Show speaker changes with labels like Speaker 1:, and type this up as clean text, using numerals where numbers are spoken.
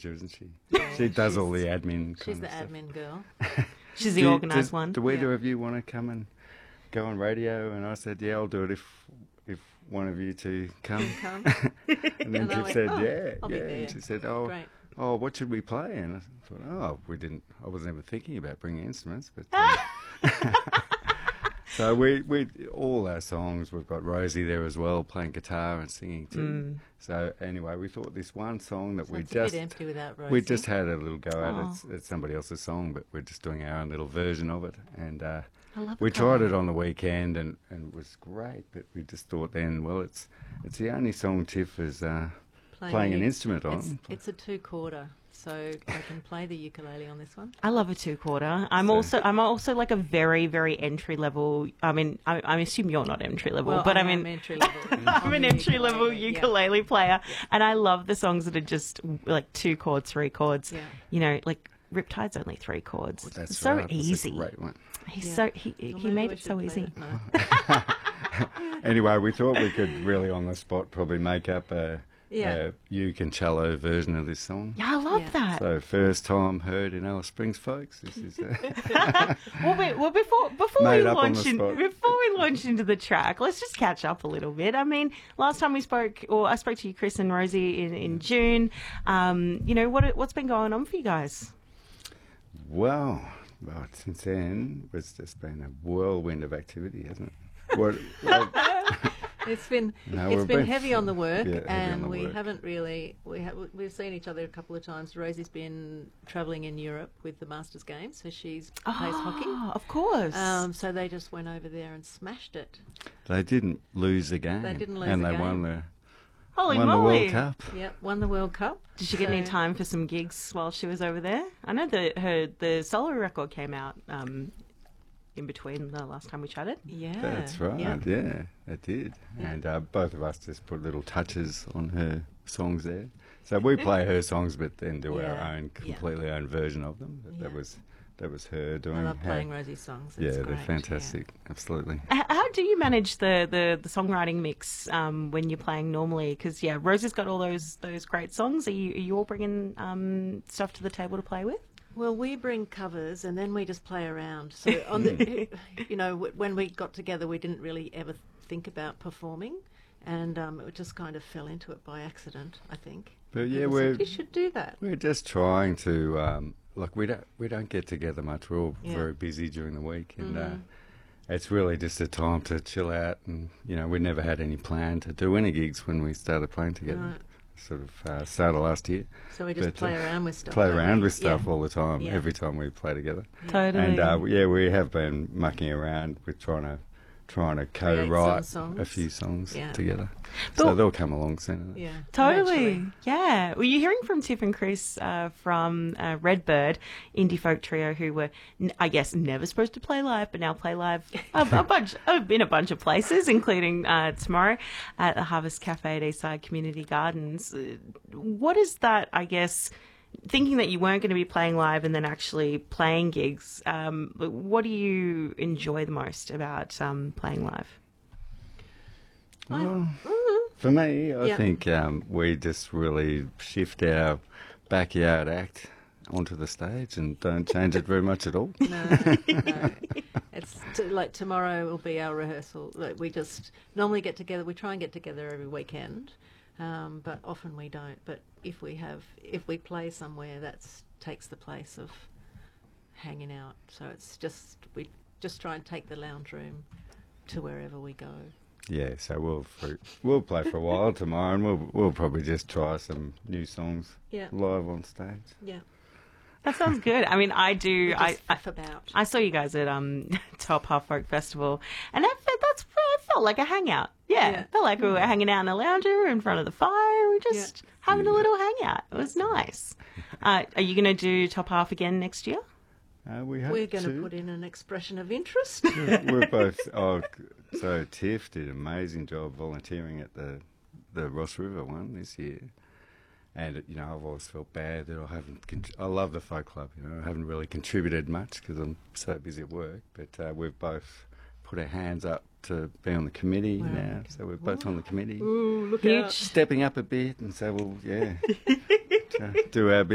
Speaker 1: manager, isn't she?
Speaker 2: Yeah,
Speaker 1: She does all the admin.
Speaker 2: She's
Speaker 1: kind
Speaker 2: the
Speaker 1: of stuff.
Speaker 2: admin girl.
Speaker 3: She's the organised one.
Speaker 1: Do either of you want to come and go on radio? And I said, yeah, I'll do it if one of you two come. And then
Speaker 2: And I
Speaker 1: she said,
Speaker 2: went,
Speaker 1: yeah,
Speaker 2: I'll be
Speaker 1: yeah.
Speaker 2: there.
Speaker 1: And she said,
Speaker 2: Great.
Speaker 1: what should we play? And I thought, I wasn't ever thinking about bringing instruments, but. So we all our songs, we've got Rosie there as well, playing guitar and singing too. So anyway, we thought this one song that
Speaker 2: So it's a bit empty without Rosie.
Speaker 1: we just had a little go at it. It's somebody else's song, but we're just doing our own little version of it. And
Speaker 3: I love
Speaker 1: we
Speaker 3: a
Speaker 1: tried
Speaker 3: cover.
Speaker 1: it on the weekend, and it was great. But we just thought then, well, it's the only song Tiff is playing an instrument on.
Speaker 2: It's a 2-quarter, so I can play the ukulele on this one.
Speaker 3: I love a 2-quarter. I'm also like a very, very entry level. I mean, I assume you're not entry level,
Speaker 2: Well,
Speaker 3: but
Speaker 2: I
Speaker 3: I'm
Speaker 2: am entry level.
Speaker 3: I'm an entry level
Speaker 2: yeah.
Speaker 3: ukulele player, and I love the songs that are just like 2 chords, 3 chords.
Speaker 2: Yeah.
Speaker 3: You know, like Riptide's only 3 chords.
Speaker 1: That's
Speaker 3: It's so
Speaker 1: right.
Speaker 3: easy.
Speaker 1: That's a great one.
Speaker 3: He's
Speaker 2: Yeah.
Speaker 3: so
Speaker 2: Well,
Speaker 3: he
Speaker 2: maybe
Speaker 3: made
Speaker 2: we
Speaker 3: it so
Speaker 2: should play
Speaker 3: easy.
Speaker 2: it. No.
Speaker 1: Anyway, we thought we could really on the spot probably make up a uke and cello version of this song.
Speaker 3: Yeah, I love
Speaker 2: Yeah.
Speaker 3: that.
Speaker 1: So first time heard in Alice Springs, folks. This is
Speaker 3: Well, before we
Speaker 1: Made up on
Speaker 3: launch
Speaker 1: the spot.
Speaker 3: before we launch into the track, let's just catch up a little bit. I mean, last time we spoke, or I spoke to you, Chris and Rosie, in June. You know, what's been going on for you guys?
Speaker 1: well, since then it's just been a whirlwind of activity, hasn't it?
Speaker 2: It's been
Speaker 1: No,
Speaker 2: it's
Speaker 1: we've
Speaker 2: been
Speaker 1: been
Speaker 2: heavy on the work,
Speaker 1: heavy on
Speaker 2: and
Speaker 1: the
Speaker 2: we
Speaker 1: work.
Speaker 2: haven't really we've seen each other a couple of times. Rosie's been travelling in Europe with the Masters Games, so she's plays hockey.
Speaker 3: Of course.
Speaker 2: So they just went over there and smashed it.
Speaker 1: They didn't lose the game.
Speaker 2: They didn't lose
Speaker 1: and
Speaker 2: the
Speaker 1: they
Speaker 2: game.
Speaker 3: Holy
Speaker 1: won the
Speaker 3: moly!
Speaker 1: World Cup.
Speaker 2: Yep, won the World Cup.
Speaker 3: Did she get any
Speaker 2: So-
Speaker 3: time for some gigs while she was over there? I know that the solo record came out in between the last time we chatted.
Speaker 2: Yeah,
Speaker 1: That's right.
Speaker 2: Yeah.
Speaker 1: Yeah, it did.
Speaker 2: Yeah.
Speaker 1: And both of us just put little touches on her songs there. So we play her songs, but then do
Speaker 2: Yeah.
Speaker 1: our own,
Speaker 2: Yeah.
Speaker 1: completely own version of them. But that was her doing.
Speaker 2: I love
Speaker 1: how-
Speaker 2: playing Rosie's songs.
Speaker 1: Yeah,
Speaker 2: It's
Speaker 1: they're
Speaker 2: great.
Speaker 1: fantastic. Absolutely.
Speaker 3: How do you manage the songwriting mix when you're playing normally? Because Rosie's got all those great songs. Are you all bringing stuff to the table to play with?
Speaker 2: Well, we bring covers and then we just play around. So on the, when we got together, we didn't really ever think about performing, and it just kind of fell into it by accident, I think.
Speaker 1: But yeah,
Speaker 2: People said, you should do that.
Speaker 1: we're just trying to we don't get together much. We're all
Speaker 2: Yeah.
Speaker 1: very busy during the week, and it's really just a time to chill out. And we never had any plan to do any gigs when we started playing together.
Speaker 2: Right.
Speaker 1: Sort of started last year.
Speaker 2: So we just
Speaker 1: But,
Speaker 2: play around with stuff.
Speaker 1: Play
Speaker 2: don't
Speaker 1: around
Speaker 2: we?
Speaker 1: with stuff
Speaker 2: Yeah.
Speaker 1: all the time.
Speaker 2: Yeah.
Speaker 1: Every time we play together.
Speaker 3: Totally.
Speaker 1: And we have been mucking around with trying to co-write
Speaker 2: some
Speaker 1: a
Speaker 2: songs.
Speaker 1: few songs
Speaker 2: Yeah.
Speaker 1: together.
Speaker 3: But-
Speaker 1: So they'll come along soon.
Speaker 2: Yeah.
Speaker 3: Totally.
Speaker 2: eventually.
Speaker 3: Yeah. Well, you're hearing from Tiff and Chris from Redbird, indie folk trio who were, I guess, never supposed to play live, but now play live in a bunch of places, including tomorrow at the Harvest Cafe at Eastside Community Gardens. What is that, I guess, thinking that you weren't going to be playing live and then actually playing gigs, what do you enjoy the most about playing live?
Speaker 1: Well, for me, I
Speaker 2: Yeah.
Speaker 1: think we just really shift our backyard act onto the stage and don't change it very much at all.
Speaker 2: No. It's like tomorrow will be our rehearsal. Like, we just normally get together. We try and get together every weekend, but often we don't. But if we play somewhere, that takes the place of hanging out. So we just try and take the lounge room to wherever we go.
Speaker 1: Yeah, so we'll play for a while tomorrow, and we'll probably just try some new songs
Speaker 2: Yeah.
Speaker 1: live on stage.
Speaker 2: Yeah.
Speaker 3: That sounds good. I mean, I do.
Speaker 2: Just faff about.
Speaker 3: I saw you guys at Top Half Folk Festival, and it felt like a hangout. Yeah,
Speaker 2: Yeah.
Speaker 3: it felt like we were hanging out in a lounger in front of the fire. We were just having a little hangout. It was nice. Are you going to do Top Half again next year?
Speaker 1: We hope
Speaker 2: We're going to
Speaker 1: to.
Speaker 2: put in an expression of interest.
Speaker 1: We're both. So Tiff did an amazing job volunteering at the Ross River one this year, and I've always felt bad that I haven't. I love the folk club. I haven't really contributed much because I'm so busy at work. But we've both put our hands up to be on the committee now, so we're both on the committee.
Speaker 2: Ooh, look
Speaker 3: Huge.
Speaker 2: out.
Speaker 1: Stepping up a bit, and so we'll do our bit.